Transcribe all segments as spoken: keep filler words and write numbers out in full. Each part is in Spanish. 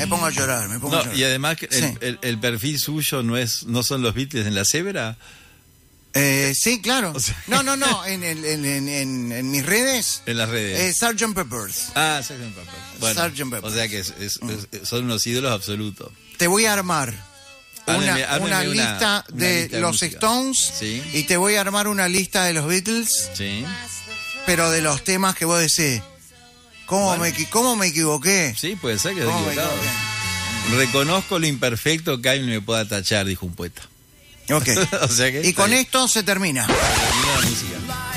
pongo a llorar, me pongo No, a llorar. y además que el, Sí. el, el perfil suyo no es, no son los Beatles en la cebra. Eh, sí, claro. O sea- No, no, no, en, en, en, en, en- en mis redes, En las redes. eh, sergeant Peppers. Ah, sergeant Pepper. Bueno, sergeant Pepper. o sea que es- es- es- son unos ídolos absolutos. Te voy a armar una, Ármeme- ármeme una una- lista una de lista de los música. Stones Sí. y te voy a armar una lista de los Beatles, Sí. pero de los temas que vos decís. ¿Cómo, Bueno. me, equi- ¿Cómo me equivoqué? Sí, puede ser que esté ¿Cómo me equivocado. equivoqué? Reconozco lo imperfecto que alguien me pueda tachar, dijo un poeta. Ok. O sea que Y está con bien. esto se termina. Termina la música.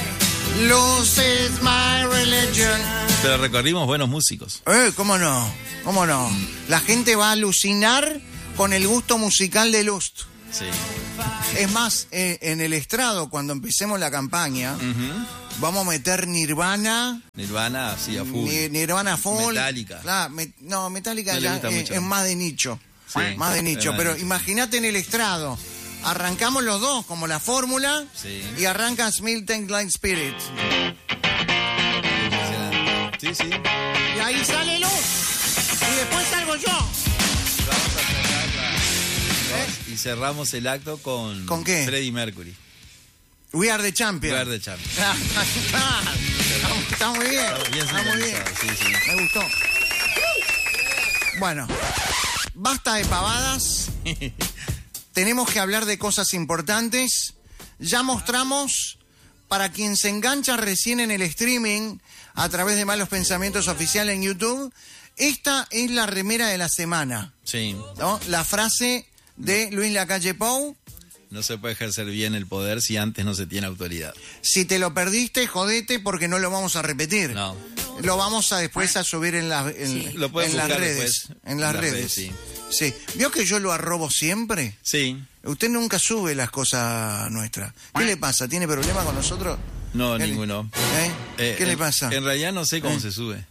Lose is my religion. Pero recorrimos buenos músicos. Eh, ¿cómo no? ¿Cómo no? La gente va a alucinar con el gusto musical de Lust. Sí. Es más, eh, en el estrado, cuando empecemos la campaña, Ujú. vamos a meter Nirvana. Nirvana, sí, a full. Ni- Nirvana full. Metallica. Claro, me- no, Metallica No le ya gusta es, mucho. es más de nicho. Sí, más de es nicho. más de Pero nicho. imagínate en el estrado. Arrancamos los dos como la fórmula Sí. y arranca Smith Tank Like Spirit. Impresionante. Sí, sí. Y ahí sale Luz. Y después salgo yo. Vamos a cerrar la- Y cerramos el acto con, ¿Con qué? Freddie Mercury. We are the champion. Lugar de Champions. Claro, está, está muy bien. Está bien Está muy bien. sincronizado, sí, sí. Me gustó. Bueno, basta de pavadas. Tenemos que hablar de cosas importantes. Ya mostramos, para quien se engancha recién en el streaming, a través de Malos Pensamientos Oficial en YouTube, esta es la remera de la semana, Sí. ¿no? La frase de Luis Lacalle Pou. No se puede ejercer bien el poder si antes no se tiene autoridad. Si te lo perdiste, jodete porque no lo vamos a repetir. No. Lo vamos a después a subir en, la- en, Sí, lo pueden en las buscar redes. después. En las En las redes. redes, sí. Sí. ¿Vio que yo lo arrobo siempre? Sí. Usted nunca sube las cosas nuestras. ¿Qué le pasa? ¿Tiene problema con nosotros? No, ¿Qué le- ninguno. ¿Eh? Eh, ¿Qué le en- pasa? En realidad no sé cómo ¿Eh? se sube.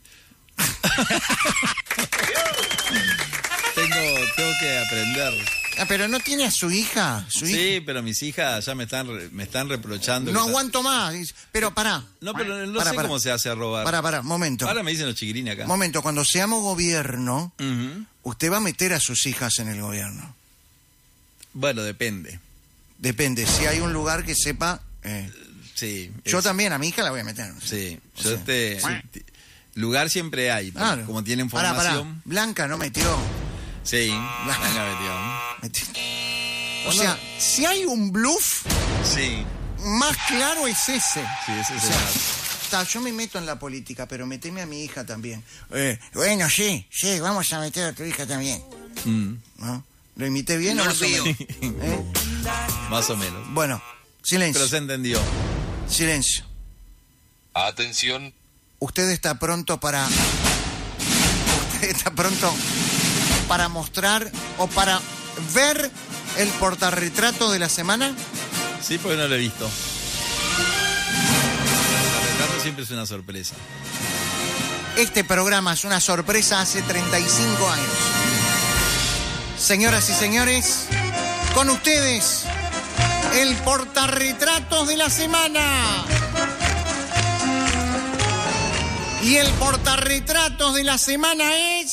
tengo, tengo que aprender. Ah, pero no tiene a su hija. Su hija. Sí, pero mis hijas ya me están re- me están reprochando. No que- aguanto más. Dice, pero pará. No, pero no Pará, sé pará. cómo se hace a robar. Pará, pará, momento. Ahora me dicen los chiquilines acá. Momento, cuando seamos gobierno, Ujú. usted va a meter a sus hijas en el gobierno. Bueno, depende. Depende, si hay un lugar que sepa... eh, Sí. Yo es- también, a mi hija la voy a meter. Sí. O Yo sea, te, te- lugar siempre hay. pero Claro. Como tienen Pará, formación. pará. Blanca no metió. Sí. Venga, metió. Metió. O No, sea, no. si hay un bluff, Sí. más claro es ese. Sí, ese es O el sea, más. está, yo me meto en la política, pero meteme a mi hija también. Eh, bueno, sí, sí, vamos a meter a tu hija también. Mm, ¿No? ¿Lo imité bien o No más o veo. menos? ¿Eh? más o menos. Bueno, Pero silencio, se entendió. silencio. Atención, ¿Usted está pronto para... ¿Usted está pronto para mostrar o para ver el portarretrato de la semana? Sí, porque no lo he visto. El retrato siempre es una sorpresa. Este programa es una sorpresa hace treinta y cinco años. Señoras y señores, con ustedes, el portarretratos de la semana. Y el portarretratos de la semana es...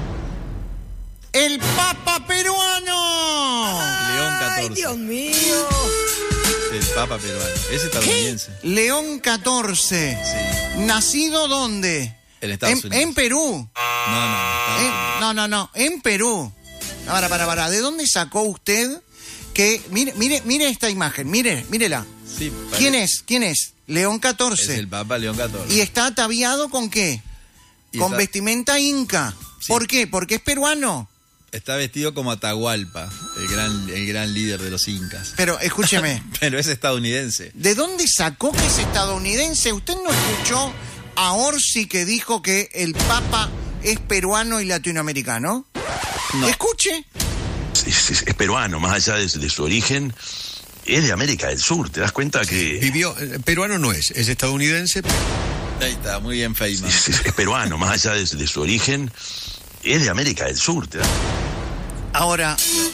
¡El Papa peruano! León Ay, catorce. Dios mío. El Papa peruano. Es estadounidense. León catorce. Sí. ¿Nacido dónde? En Estados en, Unidos. en Perú. No, no. Estados Eh, Unidos. no, no, no, en Perú. Ahora, para, para, ¿de dónde sacó usted que... Mire, mire, mire esta imagen, mire, mírela. Sí, ¿Quién parece- es? ¿Quién es? León Es catorce. el Papa León catorce. ¿Y está ataviado con qué? Y Con está, vestimenta inca. Sí. ¿Por qué? Porque es peruano. está vestido como Atahualpa, el gran, el gran líder de los incas. Pero escúcheme, Pero es estadounidense. ¿de dónde sacó que es estadounidense? ¿Usted no escuchó a Orsi que dijo que el Papa es peruano y latinoamericano? No. Escuche. Es, es- es peruano, más allá de, de su origen, es de América del Sur. ¿Te das cuenta que Vivió, eh, peruano no es, es estadounidense. Ahí está, muy bien Feynman. es, es- es peruano, más allá de, de su origen, es de América del Sur? ¿Te das- Ahora,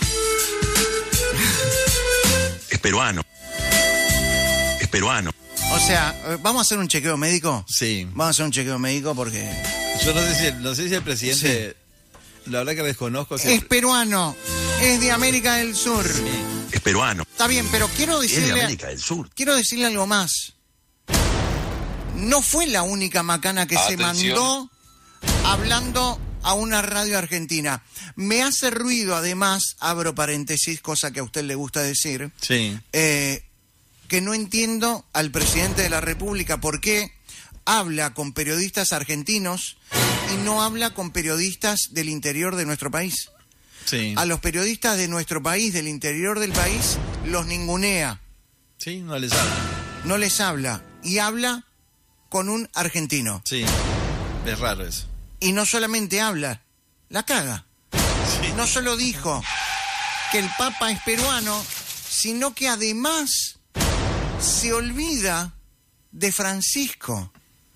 Es peruano. Es peruano. o sea, eh, ¿vamos a hacer un chequeo médico? Sí. Vamos a hacer un chequeo médico porque... Yo no sé si, no sé si el presidente... La verdad que desconozco. Si Es peruano, es de América del Sur. Sí. Es peruano. Está bien, pero quiero Es de decirle, América del Sur. quiero decirle algo más. No fue la única macana que se Atención. mandó hablando a una radio argentina. Me hace ruido, además, abro paréntesis, cosa que a usted le gusta decir, Sí. eh, que no entiendo al presidente de la República por qué habla con periodistas argentinos y no habla con periodistas del interior de nuestro país. Sí. A los periodistas de nuestro país, del interior del país, los ningunea, Sí, no les habla. no les habla y habla con un argentino. Sí. Es raro eso. Y no solamente habla, la caga. Sí. No solo dijo que el Papa es peruano, sino que además se olvida de Francisco.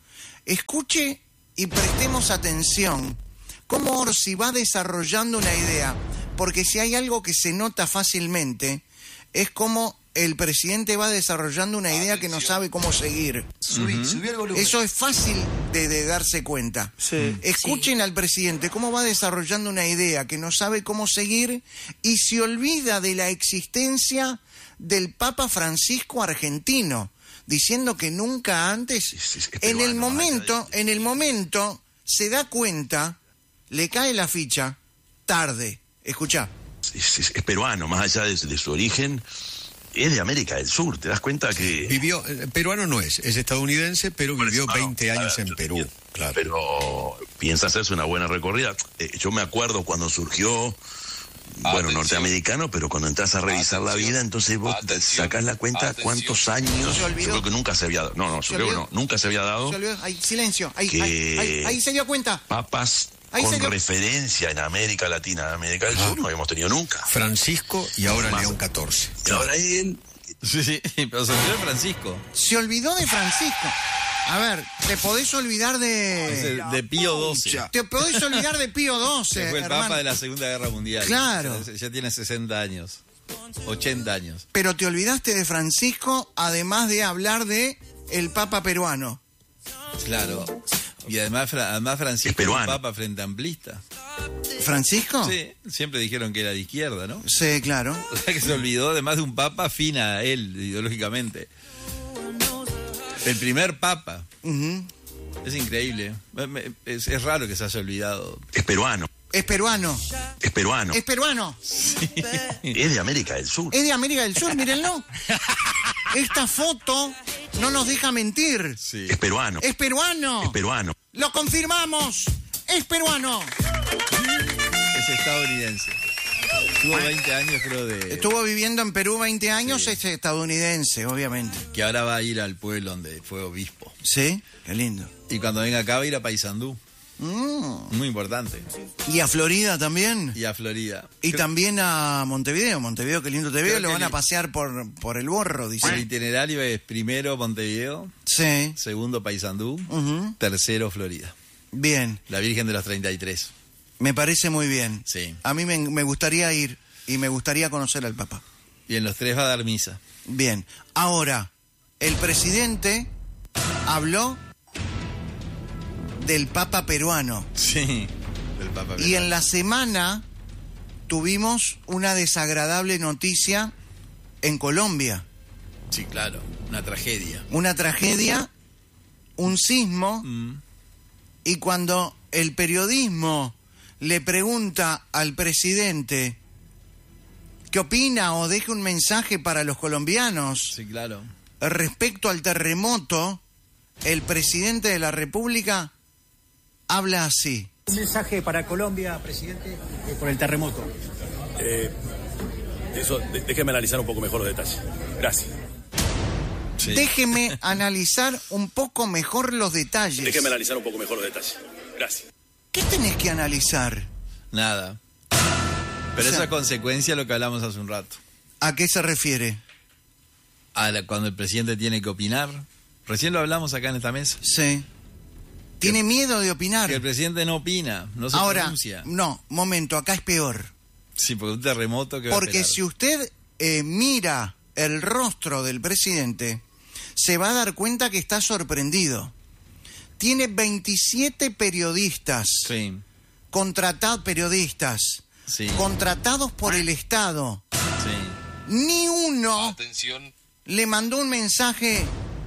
Escuche y prestemos atención cómo Orsi va desarrollando una idea, porque si hay algo que se nota fácilmente, es cómo el presidente va desarrollando una idea que no sabe cómo seguir. Subí, subí el volumen. Eso es fácil de, de darse cuenta. Escuchen al presidente cómo va desarrollando una idea que no sabe cómo seguir y se olvida de la existencia del Papa Francisco argentino, diciendo que nunca antes, Es- es- es en el peruano, momento, vaya. en el momento, se da cuenta, le cae la ficha, tarde. Escuchá. Es, es- es peruano, más allá de, de su origen, es de América del Sur. ¿Te das cuenta que...? Vivió, eh, peruano no es, es estadounidense, pero Por vivió eso, no, veinte a años ver, en yo Perú. entiendo, Claro. Pero piensa hacerse una buena recorrida. Eh, yo me acuerdo cuando surgió, bueno, Atención. norteamericano, pero cuando entras a revisar la Atención. vida, entonces vos te Atención. sacás la cuenta Atención. cuántos años. ¿Se Yo olvidó? creo que nunca se había dado. No, no, ¿Se yo creo que olvidó? no, nunca se había dado Se olvidó. Ahí, silencio. Ahí, Que- ahí, ahí, ahí se dio cuenta. papas Ahí con se dio- referencia en América Latina, en América del Ah. Sur, no habíamos tenido nunca. Francisco y ahora Más. León catorce. Y ahora él, Sí, sí. Pero se olvidó de Francisco. Se olvidó de Francisco. A ver, te podés olvidar Es de... el de Pío doce. Te podés olvidar de Pío doce, Que fue el hermano. Papa de la Segunda Guerra Mundial. Claro. Ya, ya tiene sesenta años. ochenta años. Pero te olvidaste de Francisco, además de hablar de el Papa peruano. Claro. Y además, Fra- además Francisco Es peruano. es un Papa frente amplista. ¿Francisco? Sí, siempre dijeron que era de izquierda, ¿no? Sí, claro. O sea que se olvidó además de un Papa fina a él, ideológicamente. El primer Papa. Ujú. Es increíble. Me- me- Es, es raro que se haya olvidado. es peruano, Es peruano. es peruano, Es peruano. es de América del Sur. Es de América del Sur, mírenlo. Esta foto no nos deja mentir. Sí. Es peruano, Es peruano. es peruano. Lo confirmamos. Es peruano. Es estadounidense. Tuvo veinte años, creo, de... Estuvo viviendo en Perú veinte años, Sí. es estadounidense, obviamente. Que ahora va a ir al pueblo donde fue obispo. Sí, qué lindo. Y cuando venga acá va a ir a Paysandú. Mm. Muy importante. Y a Florida también. Y a Florida. Y Creo- también a Montevideo. Montevideo, qué lindo te veo. Creo Lo que van a li- pasear por, por el borro, El dice. itinerario es primero Montevideo, Sí. segundo Paysandú, Ujú. tercero Florida. Bien. La Virgen de los treinta y tres. Me parece muy bien. Sí. A mí me, me gustaría ir y me gustaría conocer al Papa. Y en los tres va a dar misa. Bien. Ahora, el presidente habló del Papa peruano. Sí. El Papa Y en la semana tuvimos una desagradable noticia en Colombia. Sí, claro. Una tragedia. Una tragedia, un sismo, Mm. y cuando el periodismo le pregunta al presidente qué opina o deje un mensaje para los colombianos Sí, claro. respecto al terremoto, el presidente de la República habla así. Un mensaje para Colombia, presidente, eh, por el terremoto. Eh, eso, de- déjeme analizar un poco mejor los detalles. Gracias. Sí. Déjeme analizar un poco mejor los detalles. Déjeme analizar un poco mejor los detalles. Gracias. ¿Qué tenés que analizar? Nada. Pero O sea- eso es consecuencia de lo que hablamos hace un rato. ¿A qué se refiere? A la- cuando el presidente tiene que opinar. Recién lo hablamos acá en esta mesa. Sí. Tiene miedo de opinar. Que el presidente no opina, no se Ahora, pronuncia. no, momento, acá es peor. Sí, porque un terremoto que va a Porque esperar. si usted eh, mira el rostro del presidente, se va a dar cuenta que está sorprendido. Tiene veintisiete periodistas Sí. contratados, periodistas, Sí. contratados por el Estado, Sí. ni uno Atención. le mandó un mensaje.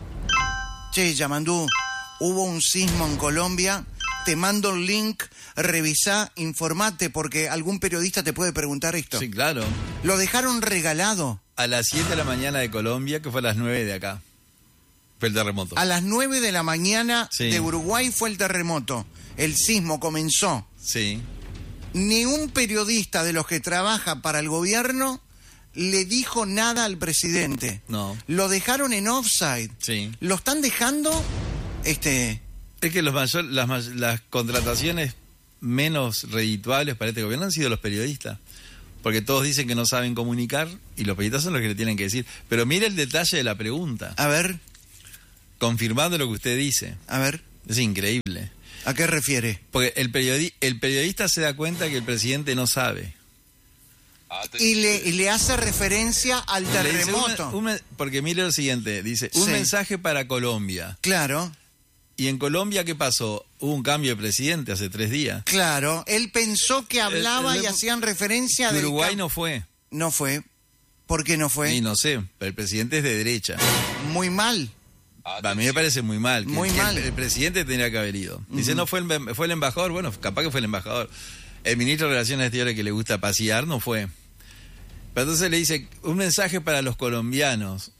Che, Yamandú, hubo un sismo en Colombia, te mando el link, revisá, informate, porque algún periodista te puede preguntar esto. Sí, claro. Lo dejaron regalado. A las siete de la mañana de Colombia, que fue a las nueve de acá. Fue el terremoto. A las nueve de la mañana Sí. de Uruguay fue el terremoto. El sismo comenzó. Sí. Ni un periodista de los que trabaja para el gobierno le dijo nada al presidente. No. Lo dejaron en offside. Sí. Lo están dejando, este, Es que los mayor, las, may- las contrataciones menos redituables para este gobierno han sido los periodistas. Porque todos dicen que no saben comunicar y los periodistas son los que le tienen que decir. Pero mire el detalle de la pregunta, a ver, confirmando lo que usted dice. a ver, Es increíble. ¿a qué refiere? Porque el, periodi- el periodista se da cuenta que el presidente no sabe. Atención. Y le, y le hace referencia al Le dice, terremoto. un- un men- porque mire lo siguiente, dice, un Sí. mensaje para Colombia. Claro, ¿Y en Colombia qué pasó? Hubo un cambio de presidente hace tres días. claro. Él pensó que hablaba el- y hacían referencia Y del Uruguay cam- no fue. No fue. ¿Por qué no fue? Y no sé, pero el presidente es de derecha. Muy mal. A mí me parece muy mal. que- Muy que mal. El, el presidente tendría que haber ido. Dice, no fue el, fue el embajador. Bueno, capaz que fue el embajador. El ministro de Relaciones Exteriores, que le gusta pasear, no fue. Pero entonces le dice, un mensaje para los colombianos.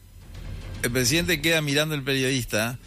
El presidente queda mirando al periodista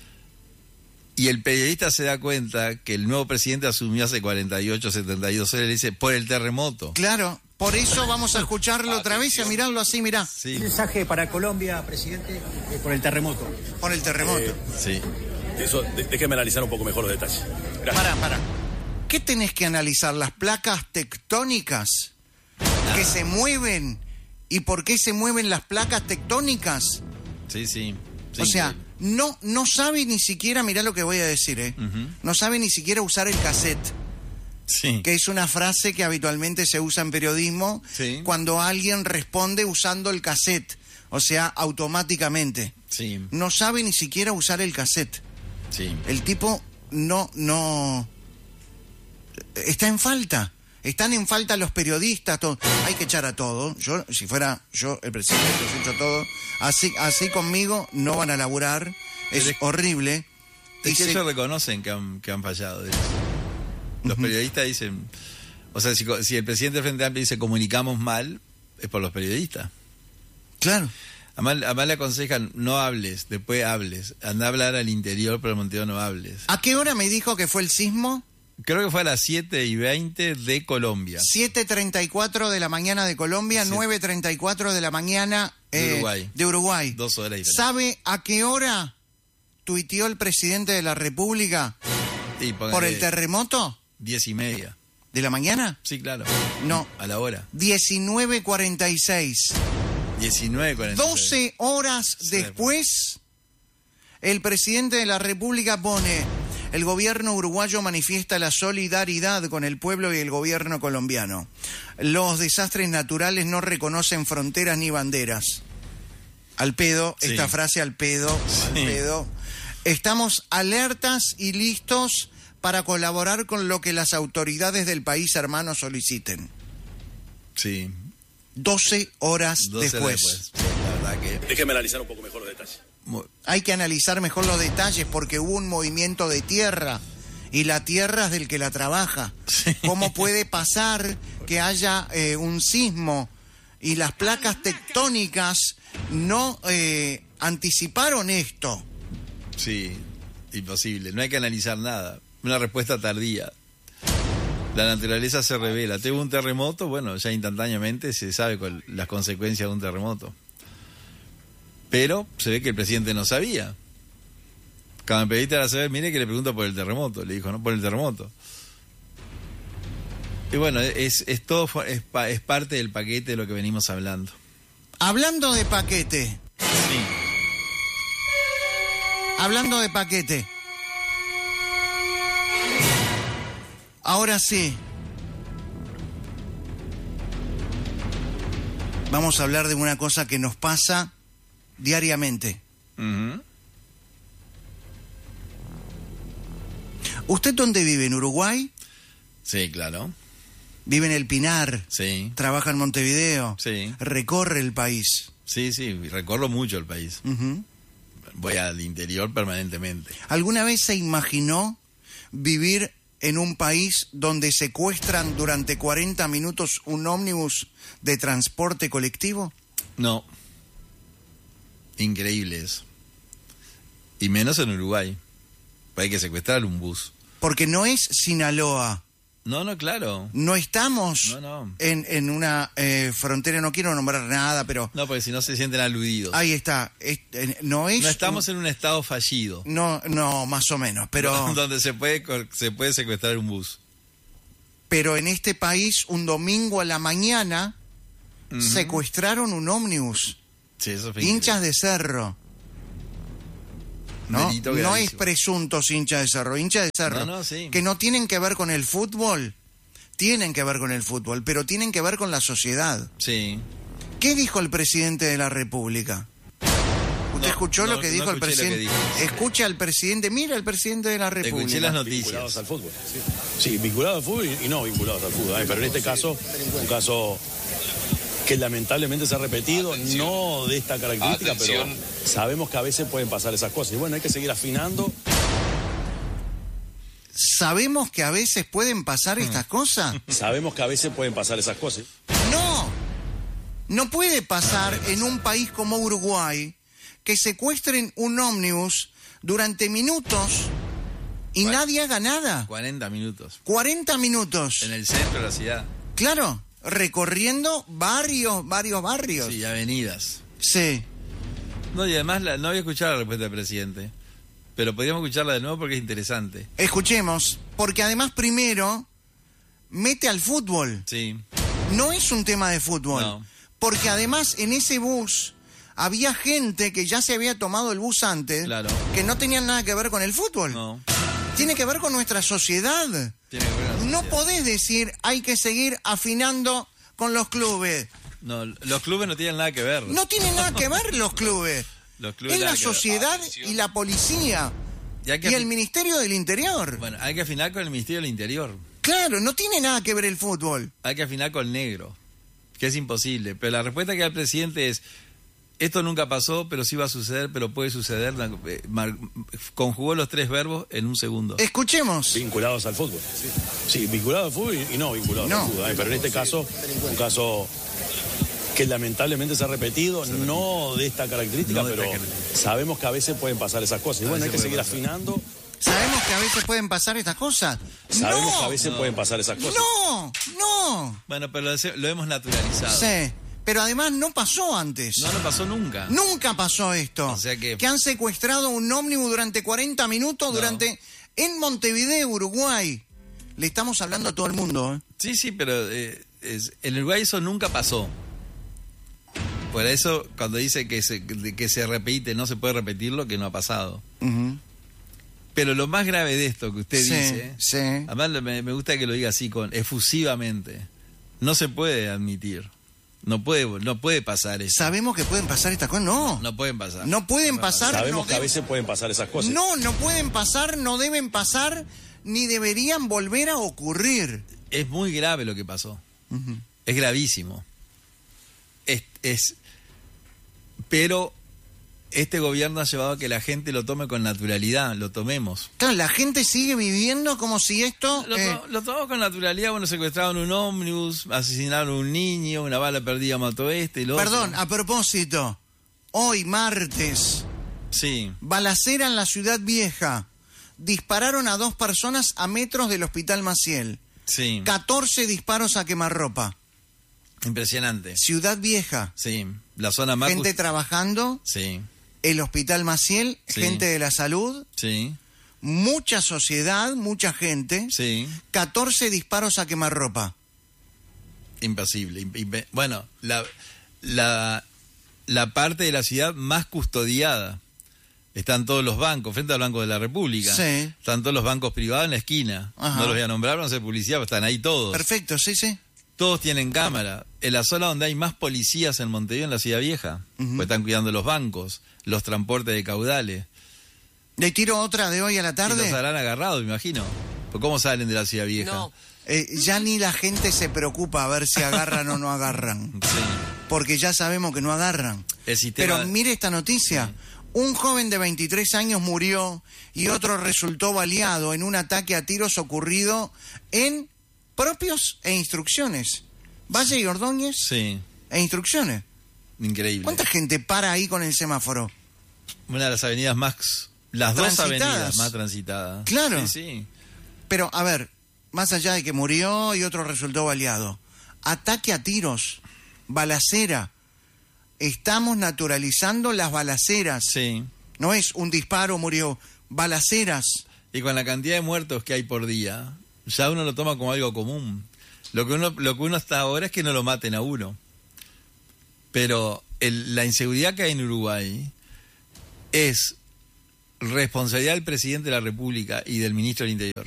y el periodista se da cuenta que el nuevo presidente asumió hace cuarenta y ocho, setenta y dos horas. Le dice, por el terremoto. Claro, por eso vamos a escucharlo otra vez y a mirarlo así, mirá, Sí, Un mensaje para Colombia, presidente, eh, por el terremoto. por el terremoto. sí. Eso, de- déjeme analizar un poco mejor los detalles. Gracias. Para, para. ¿Qué tenés que analizar? ¿Las placas tectónicas que se mueven? ¿Y por qué se mueven las placas tectónicas? Sí, sí. Sí, O sea, increíble. no, no sabe ni siquiera, mirá lo que voy a decir, ¿eh? Ujú. No sabe ni siquiera usar el cassette, Sí. que es una frase que habitualmente se usa en periodismo Sí. cuando alguien responde usando el cassette, o sea, automáticamente. Sí, No sabe ni siquiera usar el cassette. sí. El tipo no, no... Está en falta. Están en falta los periodistas. Todo. Hay que echar a todo. Yo, si fuera yo el presidente, los echo a todo. Así, así conmigo no van a laburar. Es Pero es- horrible. Es Y que se- ellos reconocen que han, que han fallado. Los periodistas dicen... O sea, si, si el presidente del Frente Amplio dice comunicamos mal, es por los periodistas. Claro. Además, además le aconsejan, no hables, después hables. Anda a hablar al interior, pero al Montevideo no hables. ¿A qué hora me dijo que fue el sismo? Creo que fue a las siete y veinte de Colombia. siete treinta y cuatro de la mañana de Colombia, Sí. nueve treinta y cuatro de la mañana De eh, Uruguay. de Uruguay. Dos horas diferentes. ¿Sabe a qué hora tuiteó el presidente de la República Y póngale por el terremoto? Diez y media. ¿De la mañana? Sí, claro. No. A la hora. diecinueve cuarenta y seis. diecinueve cuarenta y seis. doce horas Sí. después, el presidente de la República pone: el gobierno uruguayo manifiesta la solidaridad con el pueblo y el gobierno colombiano. Los desastres naturales no reconocen fronteras ni banderas. Al pedo, Sí. esta frase al pedo, al Sí. pedo. Estamos alertas y listos para colaborar con lo que las autoridades del país hermano soliciten. Sí. doce horas doce después. después. Sí, la verdad que... Déjeme analizar un poco mejor los detalles. mu- Hay que analizar mejor los detalles porque hubo un movimiento de tierra y la tierra es del que la trabaja. Sí. ¿Cómo puede pasar que haya eh, un sismo y las placas tectónicas no eh, anticiparon esto? Sí, imposible. No hay que analizar nada. Una respuesta tardía. La naturaleza se revela. Tuvo un terremoto, bueno, ya instantáneamente se sabe cuál- las consecuencias de un terremoto. Pero se ve que el presidente no sabía. Cuando el periodista era saber, mire que le pregunto por el terremoto. Le dijo, no, por el terremoto. Y bueno, es, es todo, fue- es, pa- es parte del paquete de lo que venimos hablando. Hablando de paquete, Sí. hablando de paquete. Ahora sí. Vamos a hablar de una cosa que nos pasa diariamente. Ujú. ¿Usted dónde vive? ¿En Uruguay? Sí, claro. Vive en El Pinar. Sí. Trabaja en Montevideo. Sí. Recorre el país. Sí, sí, recorro mucho el país. Uh-huh. Voy al interior permanentemente. ¿Alguna vez se imaginó vivir en un país donde secuestran durante cuarenta minutos un ómnibus de transporte colectivo? No. Increíble eso. Y menos en Uruguay. Hay que secuestrar un bus. Porque no es Sinaloa. No, no, claro. No estamos No, no. En, en una eh, frontera, no quiero nombrar nada, pero... No, porque si no se sienten aludidos. Ahí está. Es- eh, no es... No estamos un- en un estado fallido. No, no, más o menos, pero... Donde se puede, co- se puede secuestrar un bus. Pero en este país, un domingo a la mañana, Ujú. secuestraron un ómnibus. Sí, eso fue Hinchas increíble. de Cerro. ¿No? Delito No es gravísimo. presuntos hinchas de Cerro, hinchas de Cerro. No, no, sí. Que no tienen que ver con el fútbol. Tienen que ver con el fútbol, pero tienen que ver con la sociedad. Sí. ¿Qué dijo el presidente de la República? ¿Usted No, escuchó no, lo que no dijo el escuché lo que presidente? dijo. Escucha al presidente, mira al presidente de la República. Escuché las Vinculados noticias. al fútbol. Sí, sí vinculados al fútbol y, y no vinculados al fútbol. ¿eh? Pero en este caso, un caso que lamentablemente se ha repetido, Atención. no de esta característica, Atención. pero sabemos que a veces pueden pasar esas cosas. Y bueno, hay que seguir afinando. ¿Sabemos que a veces pueden pasar estas cosas? Sabemos que a veces pueden pasar esas cosas. No. No puede pasar en un país como Uruguay que secuestren un ómnibus durante minutos y Bueno. nadie haga nada. cuarenta minutos. cuarenta minutos. En el centro de la ciudad. Claro, recorriendo varios, varios barrios. Sí, avenidas. Sí. No, y además la- no había escuchado la respuesta del presidente. Pero podríamos escucharla de nuevo porque es interesante. Escuchemos, porque además primero mete al fútbol. Sí. No es un tema de fútbol. No. Porque además en ese bus había gente que ya se había tomado el bus antes, Claro. que no tenían nada que ver con el fútbol. No. Tiene que ver con nuestra sociedad. Tiene que ver con la No sociedad. podés decir hay que seguir afinando con los clubes. No, los clubes no tienen nada que ver. No tienen nada que ver los clubes. Los clubes Es la nada que ver. sociedad Atención. y la policía Y hay que y el afi- Ministerio del Interior. Bueno, hay que afinar con el Ministerio del Interior. Claro, no tiene nada que ver el fútbol. Hay que afinar con el negro. Que es imposible. Pero la respuesta que da el presidente es: esto nunca pasó, pero sí va a suceder, pero puede suceder. Eh, mar- Conjugó los tres verbos en un segundo. Escuchemos. Vinculados al fútbol. Sí, vinculados al fútbol y, y no vinculados No. al fútbol. ¿eh? Pero en este caso, un caso que lamentablemente se ha repetido, no de esta característica, No de esta pero característica. sabemos que a veces pueden pasar esas cosas. Y A bueno, hay veces que seguir puede pasar. afinando. Sabemos que a veces pueden pasar estas cosas. Sabemos no, que a veces pueden pasar esas cosas. no, no. Bueno, pero lo, lo hemos naturalizado. Sí, pero además no pasó antes. No, no pasó nunca. Nunca pasó esto. O sea que- han secuestrado un ómnibus durante cuarenta minutos No. durante en Montevideo, Uruguay. Le estamos hablando a todo el mundo. ¿eh? Sí, sí, pero eh, es- en Uruguay eso nunca pasó. Por eso, cuando dice que se, que se repite, no se puede repetirlo, que no ha pasado. Ujú. Pero lo más grave de esto que usted Sí, dice, sí. además me, me gusta que lo diga así, con efusivamente, no se puede admitir. No puede, no puede pasar eso. ¿Sabemos que pueden pasar estas cosas? No. No pueden pasar. No pueden va a pasar. Sabemos no que a deben- veces pueden pasar esas cosas. No, no pueden pasar, no deben pasar, ni deberían volver a ocurrir. Es muy grave lo que pasó. Es gravísimo. Es, es- pero este gobierno ha llevado a que la gente lo tome con naturalidad, lo tomemos. Claro, la gente sigue viviendo como si esto... Lo, eh, to- lo tomamos con naturalidad. Bueno, secuestraron un ómnibus, asesinaron a un niño, una bala perdida mató a este y lo Perdón, otro. a propósito, hoy martes, Sí, balacera en la Ciudad Vieja. Dispararon a dos personas a metros del Hospital Maciel. sí. catorce disparos a quemarropa. Impresionante. Ciudad Vieja. Sí. La zona más... Gente trabajando, Sí, el Hospital Maciel, Sí. gente de la salud, sí, mucha sociedad, mucha gente. sí. catorce disparos a quemarropa. Imposible. Imp- imp- bueno, la, la, la parte de la ciudad más custodiada. Están todos los bancos, frente al Banco de la República. Sí. Están todos los bancos privados en la esquina. Ajá. No los voy a nombrar, no hacer publicidad, pero están ahí todos. Perfecto, sí, sí. Todos tienen cámara. En la zona donde hay más policías en Montevideo, en la Ciudad Vieja. Ujú. Pues están cuidando los bancos, los transportes de caudales. Le tiro otra de hoy a la Y tarde. los habrán agarrado, me imagino. ¿Pues cómo salen de la Ciudad Vieja? No, eh, ya ni la gente se preocupa a ver si agarran o no agarran. Sí. Porque ya sabemos que no agarran. El sistema... Pero mire esta noticia. Sí. Un joven de veintitrés años murió y otro resultó baleado en un ataque a tiros ocurrido en propios e instrucciones. Valle y Ordóñez sí. e instrucciones. Increíble. ¿Cuánta gente para ahí con el semáforo? Una de las avenidas más... Las dos avenidas más transitadas. Claro. Sí, sí. Pero, a ver, más allá de que murió y otro resultó baleado, ataque a tiros, balacera. Estamos naturalizando las balaceras. Sí. No es un disparo, murió, balaceras. Y con la cantidad de muertos que hay por día, ya uno lo toma como algo común. Lo que uno, lo que uno está ahora es que no lo maten a uno. Pero el, la inseguridad que hay en Uruguay es responsabilidad del presidente de la República y del ministro del Interior.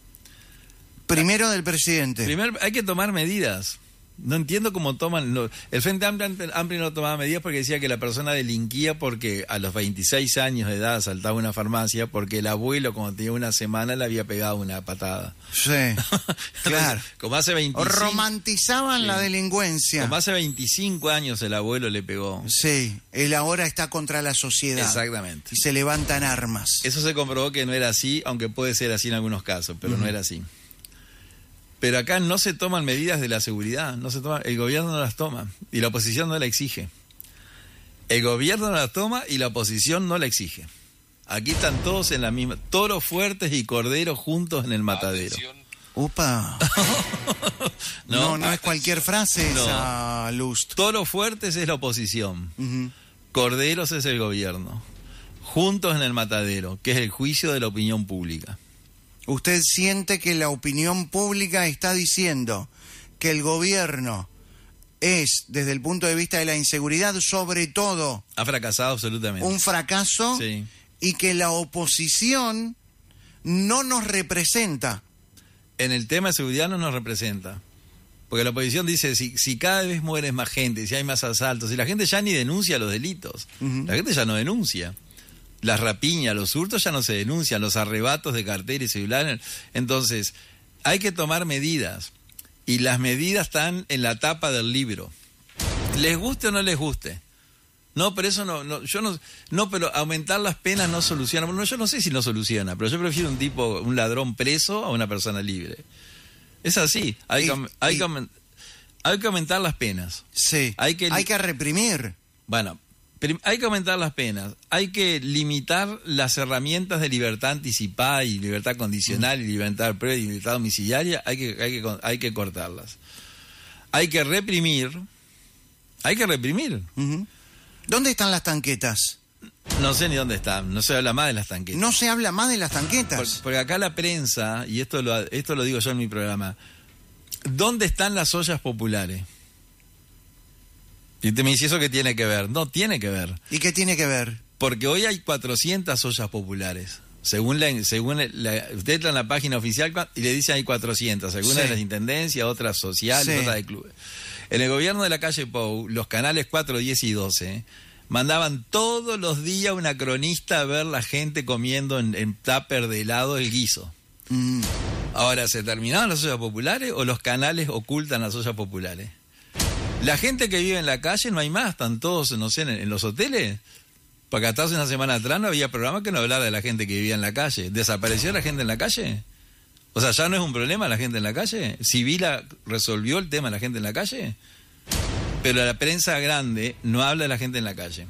Primero del presidente. Primero hay que tomar medidas. No entiendo cómo toman... No, el Frente Amplio, Amplio no tomaba medidas porque decía que la persona delinquía porque a los veintiséis años de edad asaltaba una farmacia porque el abuelo, cuando tenía una semana, le había pegado una patada. Sí, claro. Como hace veinticinco... Romantizaban sí. la delincuencia. Como hace veinticinco años el abuelo le pegó. Sí, él ahora está contra la sociedad. Exactamente. Y se levantan armas. Eso se comprobó que no era así, aunque puede ser así en algunos casos, pero uh-huh. no era así. Pero acá no se toman medidas de la seguridad, no se toman, el gobierno no las toma y la oposición no la exige. El gobierno no las toma y la oposición no la exige. Aquí están todos en la misma, toros fuertes y corderos juntos en el matadero. Atención. Upa. no, no, no es cualquier frase no. esa, Lust. Toros fuertes es la oposición, uh-huh. corderos es el gobierno. Juntos en el matadero, que es el juicio de la opinión pública. ¿Usted siente que la opinión pública está diciendo que el gobierno es, desde el punto de vista de la inseguridad, sobre todo... Ha fracasado absolutamente. Un fracaso sí. y que la oposición no nos representa? En el tema de seguridad no nos representa. Porque la oposición dice, si, si cada vez muere más gente, si hay más asaltos, si la gente ya ni denuncia los delitos, uh-huh. la gente ya no denuncia. Las rapiñas, los hurtos ya no se denuncian, los arrebatos de cartera y celular. Entonces, hay que tomar medidas. Y las medidas están en la tapa del libro. Les guste o no les guste. No, pero eso no, no yo no, no, pero aumentar las penas no soluciona. Bueno, yo no sé si no soluciona, pero yo prefiero un tipo, un ladrón preso a una persona libre. Es así. Hay, y, que, hay, y... que, hay que aumentar las penas. Sí. Hay que, hay que reprimir. Bueno. Hay que aumentar las penas, hay que limitar las herramientas de libertad anticipada y libertad condicional mm. y libertad previa y libertad domiciliaria, hay que, hay que, hay que cortarlas. Hay que reprimir, hay que reprimir. Uh-huh. ¿Dónde están las tanquetas? No sé ni dónde están, no se habla más de las tanquetas. No se habla más de las tanquetas. Por, porque acá la prensa, y esto lo, esto lo digo yo en mi programa, ¿dónde están las ollas populares? Y te me dice, ¿eso qué tiene que ver? No, tiene que ver. ¿Y qué tiene que ver? Porque hoy hay cuatrocientas ollas populares. Según la, según la, usted entra en la página oficial y le dicen hay cuatrocientas. Algunas sí. de las intendencias, otras sociales, sí. otras de clubes. En el gobierno de la calle Pou, los canales cuatro, diez y doce mandaban todos los días una cronista a ver la gente comiendo en, en tupper de helado el guiso. Mm. Ahora, ¿se terminaron las ollas populares o los canales ocultan las ollas populares? La gente que vive en la calle no hay más, están todos, no sé, en, en los hoteles. Porque hasta hace una semana atrás no había programa que no hablara de la gente que vivía en la calle. ¿Desapareció la gente en la calle? O sea, ¿ya no es un problema la gente en la calle? ¿Sibila resolvió el tema de la gente en la calle? Pero la prensa grande no habla de la gente en la calle.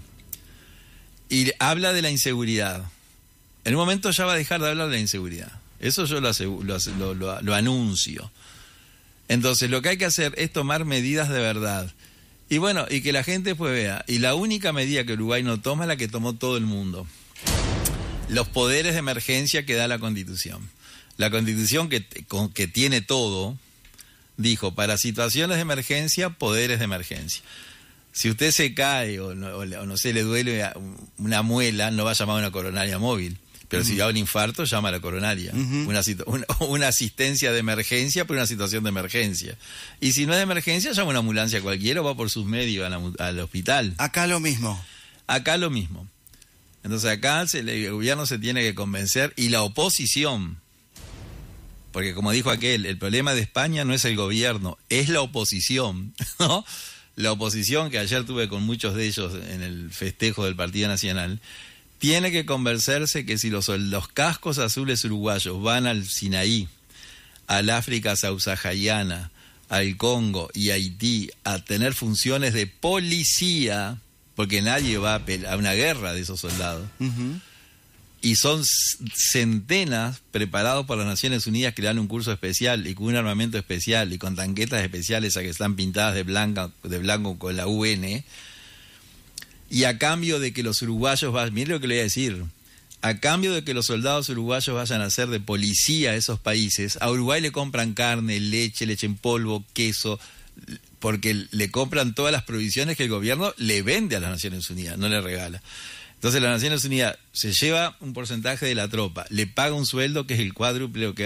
Y habla de la inseguridad. En un momento ya va a dejar de hablar de la inseguridad. Eso yo lo, lo, lo, lo, lo anuncio. Entonces lo que hay que hacer es tomar medidas de verdad. Y bueno, y que la gente pues vea. Y la única medida que Uruguay no toma es la que tomó todo el mundo. Los poderes de emergencia que da la Constitución. La Constitución que, que tiene todo, dijo, para situaciones de emergencia, poderes de emergencia. Si usted se cae o no, o, o no sé, le duele una muela, no va a llamar a una coronaria móvil. Pero uh-huh. si da un infarto, llama a la coronaria. Uh-huh. Una, una, una asistencia de emergencia por una situación de emergencia. Y si no es de emergencia, llama una ambulancia cualquiera o va por sus medios a la, al hospital. Acá lo mismo. Acá lo mismo. Entonces acá se, el gobierno se tiene que convencer y la oposición porque como dijo aquel, el problema de España no es el gobierno, es la oposición, ¿no? La oposición, que ayer tuve con muchos de ellos en el festejo del Partido Nacional, tiene que convencerse que si los, los cascos azules uruguayos van al Sinaí, al África subsahariana, al Congo y a Haití a tener funciones de policía, porque nadie va a, a una guerra de esos soldados, uh-huh. y son centenas preparados por las Naciones Unidas que le dan un curso especial y con un armamento especial y con tanquetas especiales a que están pintadas de blanca, de blanco con la U N, y a cambio de que los uruguayos vayan, mire lo que le voy a decir, a cambio de que los soldados uruguayos vayan a ser de policía a esos países, a Uruguay le compran carne, leche, leche en polvo, queso, porque le compran todas las provisiones que el gobierno le vende a las Naciones Unidas, no le regala. Entonces las Naciones Unidas se lleva un porcentaje de la tropa, le paga un sueldo que es el cuádruple que